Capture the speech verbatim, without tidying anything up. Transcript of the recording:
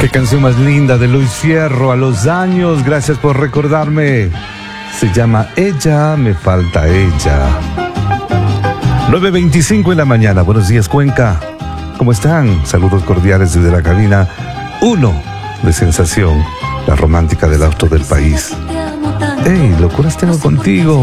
Qué canción más linda de Luis Fierro, a los años, gracias por recordarme. Se llama Ella, me falta ella. nueve veinticinco en la mañana, buenos días Cuenca. ¿Cómo están? Saludos cordiales desde la cabina uno de Sensación, la romántica del auto del país. Hey, locuras tengo contigo.